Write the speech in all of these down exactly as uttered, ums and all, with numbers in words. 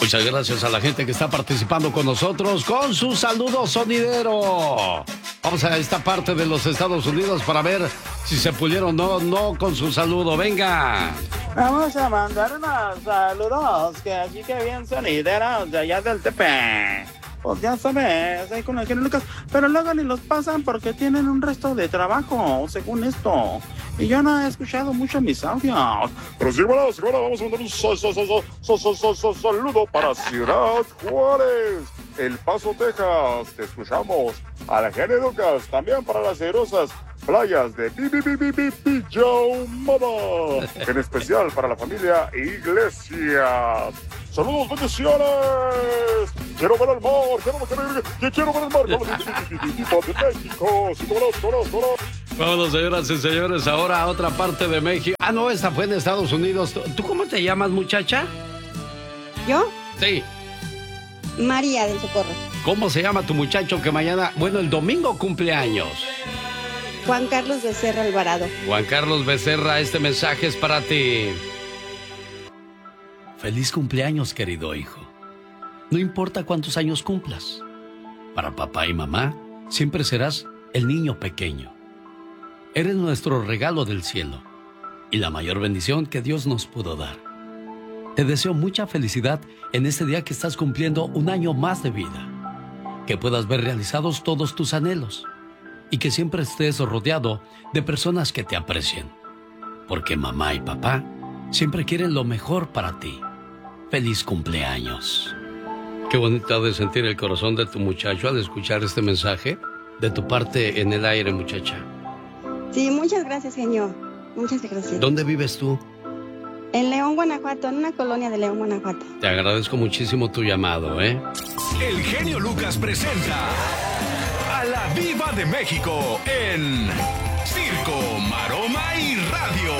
Muchas gracias a la gente que está participando con nosotros con su saludo sonidero. Vamos a esta parte de los Estados Unidos para ver si se pudieron o no, no con su saludo. Venga. Vamos a mandar unos saludos, que aquí que bien sonideros de allá del Tepe. Pues ya sabes, ahí con el genio Lucas, pero luego ni los pasan porque tienen un resto de trabajo, según esto. Y yo no he escuchado mucho mis audios. Pero sí, bueno, sí, bueno, vamos a mandar un so, so, so, so, so, so, so, so, saludo para Ciudad Juárez, El Paso, Texas. Te escuchamos. A la genio Lucas, también para las hermosas playas de Pijamada. En especial para la familia Iglesias. ¡Saludos, bendiciones! ¡Quiero ver el mar! ¡Quiero, quiero, quiero ver el mar! ¡De México! ¡Sí, vámonos, vámonos, vámonos! Vámonos, señoras y señores, ahora a otra parte de México. Ah, no, esta fue en Estados Unidos. ¿Tú cómo te llamas, muchacha? ¿Yo? Sí. María del Socorro. ¿Cómo se llama tu muchacho que mañana, bueno, el domingo cumple años? Juan Carlos Becerra Alvarado. Juan Carlos Becerra, este mensaje es para ti. Feliz cumpleaños, querido hijo. No importa cuántos años cumplas. Para papá y mamá, siempre serás el niño pequeño. Eres nuestro regalo del cielo y la mayor bendición que Dios nos pudo dar. Te deseo mucha felicidad en este día que estás cumpliendo un año más de vida. Que puedas ver realizados todos tus anhelos y que siempre estés rodeado de personas que te aprecien. Porque mamá y papá siempre quieren lo mejor para ti. ¡Feliz cumpleaños! Qué bonito ha de sentir el corazón de tu muchacho al escuchar este mensaje de tu parte en el aire, muchacha. Sí, muchas gracias, genio. Muchas gracias. ¿Dónde vives tú? En León, Guanajuato, en una colonia de León, Guanajuato. Te agradezco muchísimo tu llamado, ¿eh? El genio Lucas presenta a la Diva de México en Circo, Maroma y Radio.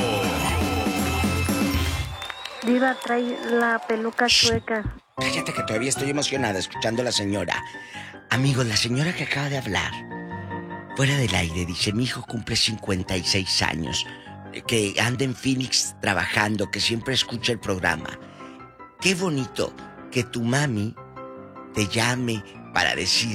Diva, trae la peluca chueca. Cállate que todavía estoy emocionada escuchando a la señora. Amigos, la señora que acaba de hablar, fuera del aire, dice, mi hijo cumple cincuenta y seis años, que anda en Phoenix trabajando, que siempre escucha el programa. Qué bonito que tu mami te llame para decir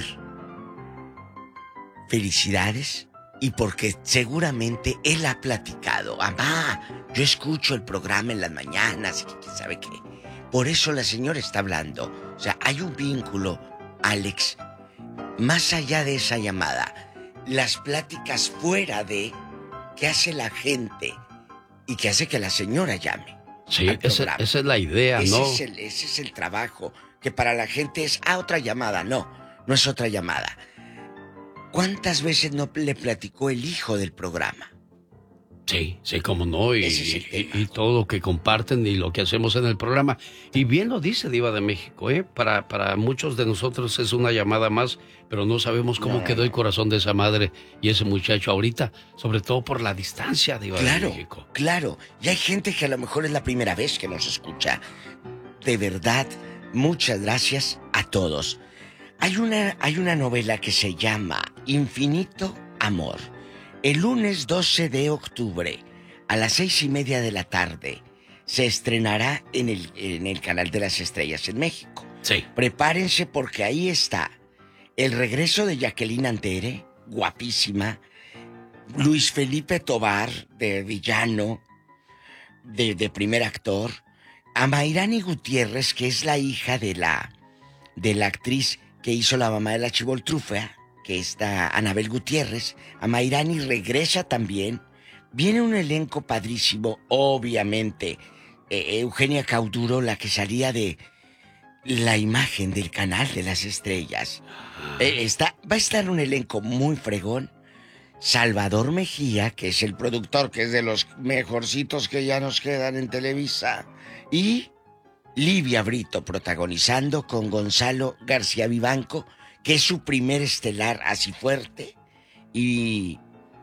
felicidades, y porque seguramente él ha platicado. Mamá, yo escucho el programa en las mañanas, y quién sabe qué. Por eso la señora está hablando. O sea, hay un vínculo, Alex, más allá de esa llamada. Las pláticas fuera de que hace la gente y que hace que la señora llame. Sí, esa, esa es la idea, ese ¿no? Es el, ese es el trabajo, que para la gente es, ah, otra llamada. No, no es otra llamada. ¿Cuántas veces no le platicó el hijo del programa? Sí, sí, cómo no, y, y, y todo lo que comparten y lo que hacemos en el programa. Y bien lo dice Diva de México, ¿eh? Para, para muchos de nosotros es una llamada más, pero no sabemos cómo no. quedó el corazón de esa madre y ese muchacho ahorita, sobre todo por la distancia, Diva claro, de México. Claro, y hay gente que a lo mejor es la primera vez que nos escucha. De verdad, muchas gracias a todos. Hay una, hay una novela que se llama Infinito Amor. El lunes doce de octubre, a las seis y media de la tarde, se estrenará en el, en el Canal de las Estrellas en México. Sí. Prepárense porque ahí está el regreso de Jacqueline Andere, guapísima, Luis Felipe Tobar, de villano, de, de primer actor, a Mayrani Gutiérrez, que es la hija de la, de la actriz que hizo la mamá de la Chivoltrufia, que está Anabel Gutiérrez. A Mayrani regresa también. Viene un elenco padrísimo, obviamente. Eh, Eugenia Cauduro, la que salía de la imagen del Canal de las Estrellas. Eh, está, va a estar un elenco muy fregón. Salvador Mejía, que es el productor, que es de los mejorcitos que ya nos quedan en Televisa. Y Livia Brito, protagonizando con Gonzalo García Vivanco, que es su primer estelar así fuerte. Y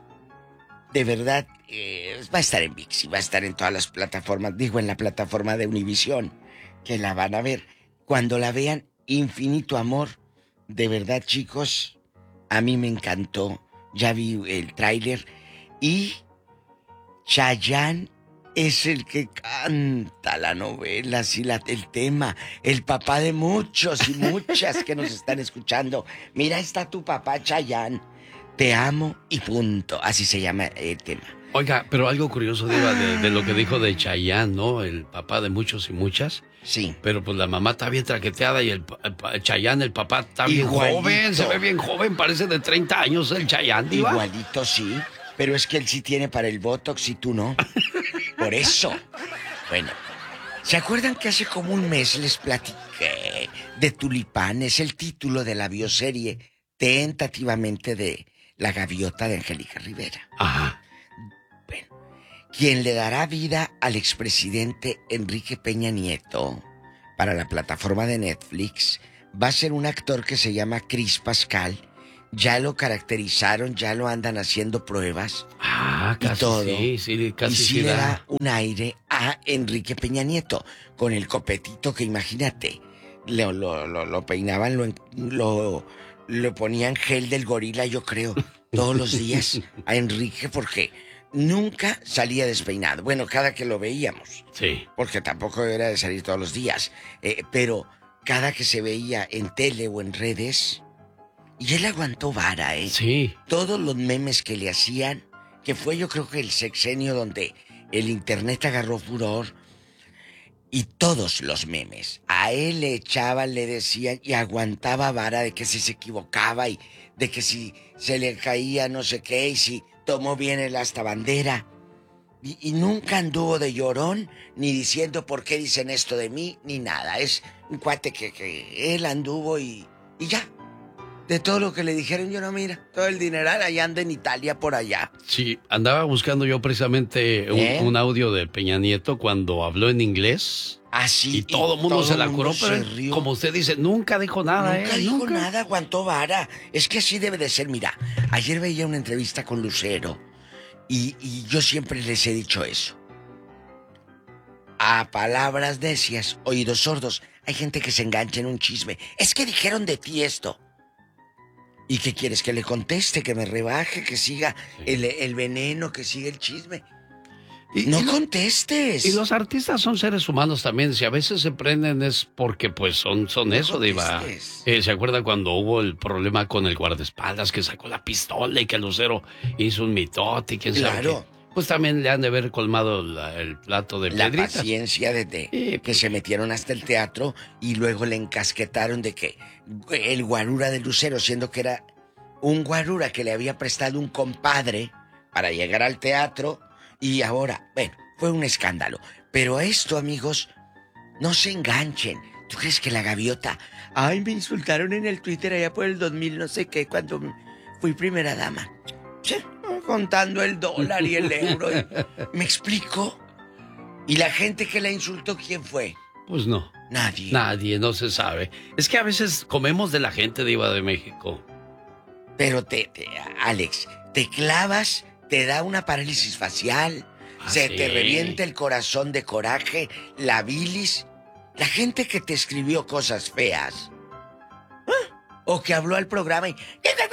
de verdad eh, va a estar en ViX y va a estar en todas las plataformas, digo en la plataforma de Univisión, que la van a ver. Cuando la vean, Infinito Amor, de verdad, chicos, a mí me encantó. Ya vi el tráiler y Chayanne es el que canta la novela, así la, el tema, el papá de muchos y muchas que nos están escuchando. Mira, está tu papá Chayanne, te amo y punto, así se llama el tema. Oiga, pero algo curioso, Diva, de, de lo que dijo de Chayanne, ¿no? El papá de muchos y muchas. Sí. Pero pues la mamá está bien traqueteada y el, el, el Chayanne, el papá, está bien Igualito. joven, se ve bien joven, parece de treinta años el Chayanne, Diva. Igualito, sí, pero es que él sí tiene para el Botox y tú no. Por eso. Bueno, ¿se acuerdan que hace como un mes les platiqué de Tulipanes, el título de la bioserie tentativamente de La Gaviota de Angélica Rivera? Ajá. Bueno, quien le dará vida al expresidente Enrique Peña Nieto para la plataforma de Netflix va a ser un actor que se llama Cris Pascal. Ya lo caracterizaron, ya lo andan haciendo pruebas. Ah, casi y todo. sí, sí, casi y sí, sí le da. da un aire a Enrique Peña Nieto, con el copetito que imagínate, lo, lo, lo, lo peinaban, lo, lo, lo ponían gel del gorila, yo creo, todos los días a Enrique, porque nunca salía despeinado. Bueno, cada que lo veíamos. Sí. Porque tampoco era de salir todos los días. Eh, pero cada que se veía en tele o en redes... Y él aguantó vara, ¿eh? Sí. Todos los memes que le hacían, que fue yo creo que el sexenio donde el internet agarró furor, y todos los memes, a él le echaban, le decían, y aguantaba vara de que si se equivocaba, y de que si se le caía no sé qué, y si tomó bien el hasta bandera. Y, y nunca anduvo de llorón, ni diciendo por qué dicen esto de mí, ni nada. Es un cuate que, que él anduvo y, y ya. De todo lo que le dijeron, yo no, mira, todo el dineral allá anda en Italia por allá. Sí, andaba buscando yo precisamente un, ¿Eh? un audio de Peña Nieto cuando habló en inglés. Así. Y todo el mundo se la curó, pero él, rió. como usted dice, nunca dijo nada, Nunca ¿eh? dijo Nunca. nada, aguantó vara. Es que así debe de ser. Mira, ayer veía una entrevista con Lucero y, y yo siempre les he dicho eso. A palabras necias, oídos sordos. Hay gente que se engancha en un chisme. Es que dijeron de ti esto. ¿Y qué quieres? ¿Que le conteste? ¿Que me rebaje? ¿Que siga Sí. el, el veneno? ¿Que siga el chisme? Y, No y lo- contestes. Y los artistas son seres humanos también. Si a veces se prenden es porque pues son, son No eso, Diva. contestes. Eh, ¿Se acuerda cuando hubo el problema con el guardaespaldas que sacó la pistola y que Lucero hizo un mitote y quién sabe Claro. qué? Pues también le han de haber colmado la- el plato de La piedritas. paciencia de, de- Sí, que pues. se metieron hasta el teatro y luego le encasquetaron de que el guarura de Lucero, siendo que era un guarura que le había prestado un compadre para llegar al teatro, y ahora, bueno, fue un escándalo. Pero esto, amigos, no se enganchen. ¿Tú crees que la gaviota? Ay, me insultaron en el Twitter allá por el dos mil no sé qué, cuando fui primera dama. Che, contando el dólar y el euro. y- ¿Me explico? ¿Y la gente que la insultó, quién fue? Pues no. Nadie. Nadie, no se sabe. Es que a veces comemos de la gente, Diva de México. Pero te, te, Alex, te clavas, te da una parálisis facial, Ah, se sí. te revienta el corazón de coraje, la bilis. La gente que te escribió cosas feas, ¿ah? O que habló al programa y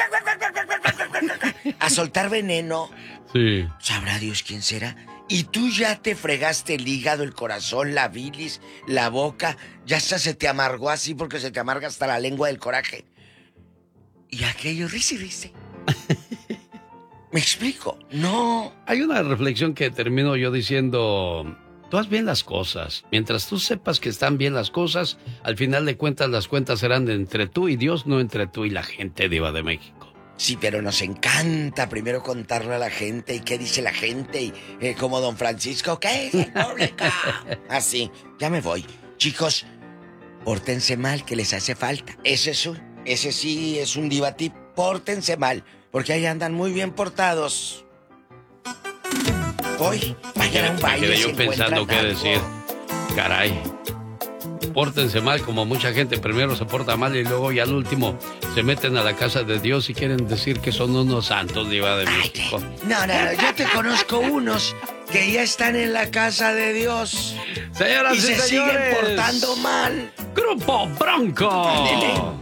a soltar veneno, Sí. sabrá Dios quién será. Y tú ya te fregaste el hígado, el corazón, la bilis, la boca, ya hasta se te amargó así porque se te amarga hasta la lengua del coraje. Y aquello, risi, risi. ¿Me explico? No. Hay una reflexión que termino yo diciendo, tú haz bien las cosas. Mientras tú sepas que están bien las cosas, al final de cuentas las cuentas serán de entre tú y Dios, no entre tú y la gente, Diva de México. Sí, pero nos encanta primero contarle a la gente y qué dice la gente y eh, como don Francisco, ¿qué es el público? Así, ya me voy. Chicos, pórtense mal, que les hace falta. Ese es un, ese sí es un diva tip. Pórtense mal, porque ahí andan muy bien portados. Hoy, vayan a un baile. Quedé si yo pensando qué encuentran decir. algo. Caray. Pórtense mal, como mucha gente primero se porta mal y luego ya al último se meten a la casa de Dios y quieren decir que son unos santos, Diva de Ay, México. no, no, no, yo te conozco unos que ya están en la casa de Dios Señoras y y, se señores, siguen portando mal. Grupo Bronco. Ándele.